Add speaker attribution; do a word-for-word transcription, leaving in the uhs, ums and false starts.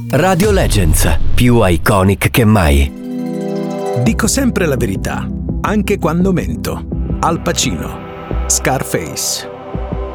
Speaker 1: Radio Legends, più iconic che mai.
Speaker 2: Dico sempre la verità, anche quando mento. Al Pacino, Scarface.